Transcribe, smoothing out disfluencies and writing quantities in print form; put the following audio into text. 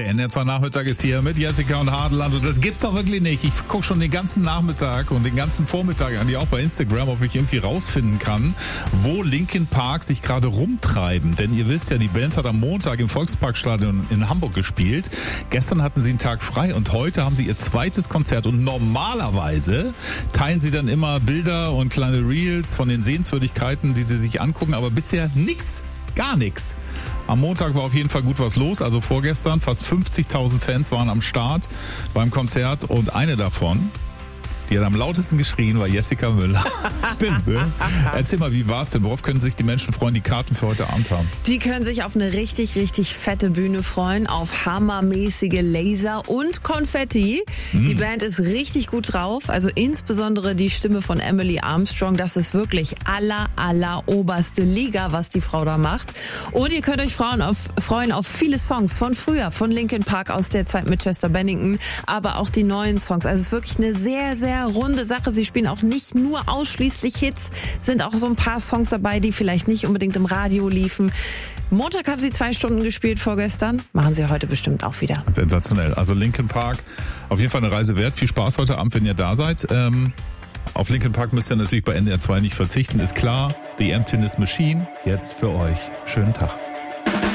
Der NDR2-Nachmittag ist hier mit Jessica und Hadeland und das gibt's doch wirklich nicht. Ich gucke schon den ganzen Nachmittag und den ganzen Vormittag an, die auch bei Instagram, ob ich irgendwie rausfinden kann, wo Linkin Park sich gerade rumtreiben. Denn ihr wisst ja, die Band hat am Montag im Volksparkstadion in Hamburg gespielt. Gestern hatten sie einen Tag frei und heute haben sie ihr zweites Konzert. Und normalerweise teilen sie dann immer Bilder und kleine Reels von den Sehenswürdigkeiten, die sie sich angucken, aber bisher nix, gar nichts. Am Montag war auf jeden Fall gut was los, also vorgestern. Fast 50.000 Fans waren am Start beim Konzert und eine davon, die hat am lautesten geschrien, war Jessica Müller. Stimmt, ne? Erzähl mal, wie war's denn? Worauf können sich die Menschen freuen, die Karten für heute Abend haben? Die können sich auf eine richtig, richtig fette Bühne freuen, auf hammermäßige Laser und Konfetti. Die Band ist richtig gut drauf, also insbesondere die Stimme von Emily Armstrong, das ist wirklich aller oberste Liga, was die Frau da macht. Und ihr könnt euch freuen auf viele Songs von früher, von Linkin Park aus der Zeit mit Chester Bennington, aber auch die neuen Songs. Also es ist wirklich eine sehr, sehr runde Sache. Sie spielen auch nicht nur ausschließlich Hits, sind auch so ein paar Songs dabei, die vielleicht nicht unbedingt im Radio liefen. Montag haben sie 2 Stunden gespielt vorgestern, machen sie heute bestimmt auch wieder. Sensationell. Also Linkin Park, auf jeden Fall eine Reise wert. Viel Spaß heute Abend, wenn ihr da seid. Auf Linkin Park müsst ihr natürlich bei NDR 2 nicht verzichten, ist klar. The Emptiness Machine, jetzt für euch. Schönen Tag.